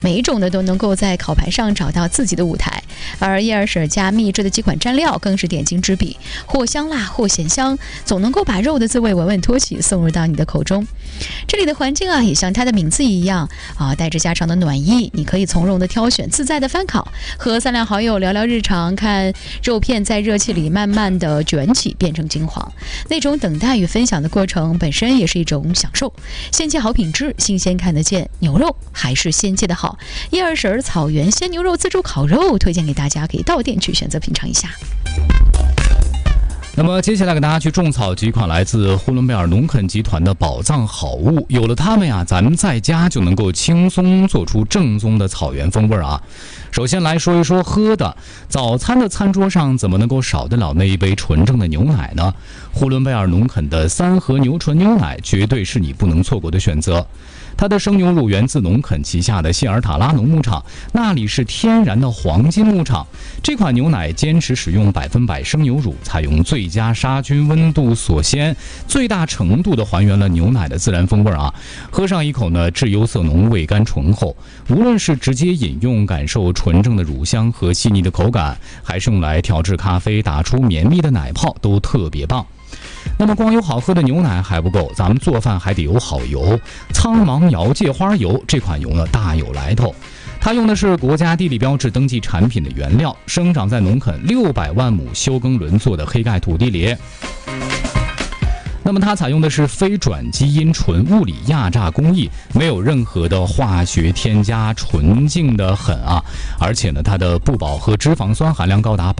每一种呢都能够在烤盘上找到自己的舞台，而叶尔舍家秘制的几款蘸料更是点睛之笔，或香辣或咸香，总能够把肉的滋味稳稳托起，送入到你的口中。这里的环境啊，也像它的名字一样啊，带着家常的暖意，你可以从容的挑选，自在的翻烤，和三两好友聊聊日常，看肉片在热气里慢慢的卷起，变成金黄。那种等待与分享的过程本身也是一种享受。鲜切好品质，新鲜看得见，牛肉还是鲜切的好。叶尔舍草原鲜牛肉自助烤肉推荐给大家，可以到店去选择品尝一下。 那么接下来给大家去种草几款来自呼伦贝尔农垦集团的宝藏好物，有了它们呀，咱们在家就能够轻松做出正宗的草原风味啊。首先来说一说喝的，早餐的餐桌上怎么能够少得了那一杯纯正的牛奶呢？呼伦贝尔农垦的三和牛纯牛奶绝对是你不能错过的选择。它的生牛乳源自农垦旗下的谢尔塔拉农牧场，那里是天然的黄金牧场。这款牛奶坚持使用100%生牛乳，采用最佳杀菌温度锁鲜，最大程度的还原了牛奶的自然风味啊！喝上一口呢，质优色浓，味甘醇厚。无论是直接饮用，感受纯正的乳香和细腻的口感，还是用来调制咖啡，打出绵密的奶泡，都特别棒。那么光有好喝的牛奶还不够，咱们做饭还得有好油。苍芒瑶芥花油这款油呢大有来头，它用的是国家地理标志登记产品的原料，生长在农垦600万亩休耕轮作的黑盖土地里。那么它采用的是非转基因纯物理压榨工艺，没有任何的化学添加，纯净的很啊！而且呢，它的不饱和脂肪酸含量高达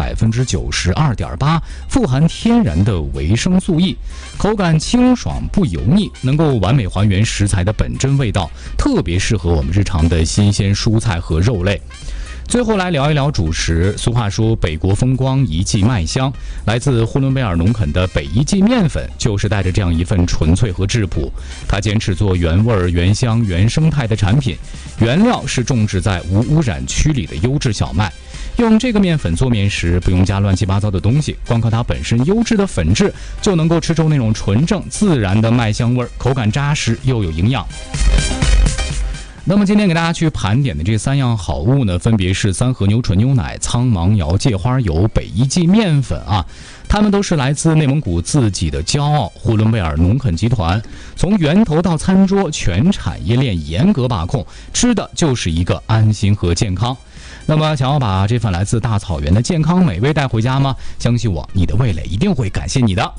92.8%，富含天然的维生素 E， 口感清爽不油腻，能够完美还原食材的本真味道，特别适合我们日常的新鲜蔬菜和肉类。最后来聊一聊主食。俗话说北国风光，一季麦香。来自呼伦贝尔农垦的北一季面粉，就是带着这样一份纯粹和质朴。它坚持做原味、原香、原生态的产品，原料是种植在无污染区里的优质小麦。用这个面粉做面时，不用加乱七八糟的东西，光靠它本身优质的粉质，就能够吃出那种纯正自然的麦香味，口感扎实又有营养。那么今天给大家去盘点的这3样好物呢，分别是三和牛纯牛奶、苍芒瑶芥花油、北一季面粉啊，它们都是来自内蒙古自己的骄傲——呼伦贝尔农垦集团。从源头到餐桌，全产业链严格把控，吃的就是一个安心和健康。那么想要把这份来自大草原的健康美味带回家吗？相信我，你的味蕾一定会感谢你的。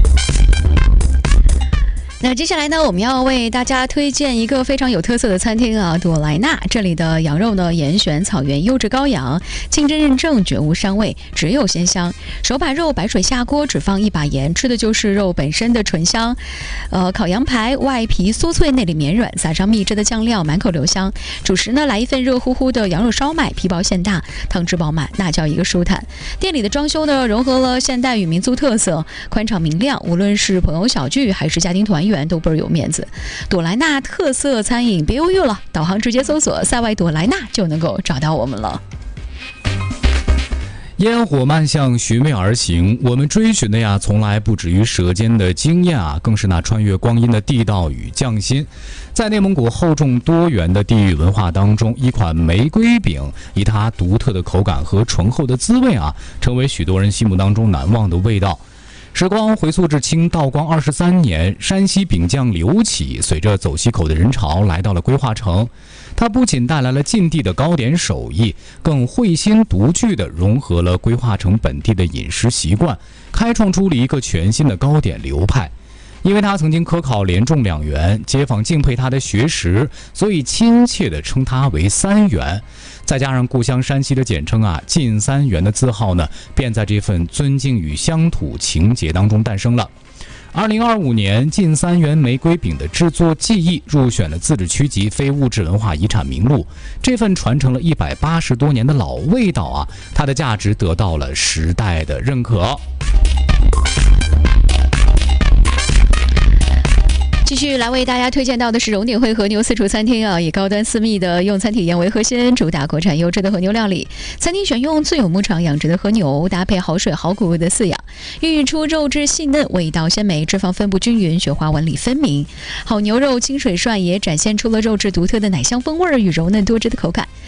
那接下来呢，我们要为大家推荐一个非常有特色的餐厅啊，朵莱纳。这里的羊肉呢，严选草原优质羔羊，清真认证，绝无膻味，只有鲜香。手把肉白水下锅，只放1把盐，吃的就是肉本身的醇香。烤羊排外皮酥脆，内里绵软，撒上秘制的酱料，满口留香。主食呢，来一份热乎乎的羊肉烧麦，皮薄馅大，汤汁饱满，那叫一个舒坦。店里的装修呢，融合了现代与民族特色，宽敞明亮，无论是朋友小聚还是家庭团圆，都倍儿有面子。朵莱纳特色餐饮别犹豫了，导航直接搜索塞外朵莱纳就能够找到我们了。 烟火漫向寻味而行，我们追寻的呀，从来不止于舌尖的经验啊，更是那穿越光阴的地道与匠心。在内蒙古厚重多元的地域文化当中，一款玫瑰饼以它独特的口感和醇厚的滋味啊，成为许多人心目当中难忘的味道。时光回溯至清道光23年，山西饼匠刘启随着走西口的人潮来到了归化城。他不仅带来了晋地的糕点手艺，更慧心独具地融合了归化城本地的饮食习惯，开创出了一个全新的糕点流派。因为他曾经科考连中2元，街坊敬佩他的学识，所以亲切地称他为3元。再加上故乡山西的简称啊，晋3元的字号呢，便在这份尊敬与乡土情结当中诞生了。2025年，晋3元玫瑰饼的制作技艺入选了自治区级非物质文化遗产名录。这份传承了180多年的老味道啊，它的价值得到了时代的认可。 继续来为大家推荐到的是荣鼎汇和牛私厨餐厅啊，以高端私密的用餐体验为核心，主打国产优质的和牛料理。餐厅选用最有牧场养殖的和牛，搭配好水好谷的饲养，孕育出肉质细嫩、味道鲜美、脂肪分布均匀、雪花纹理分明。好牛肉清水涮也展现出了肉质独特的奶香风味与柔嫩多汁的口感。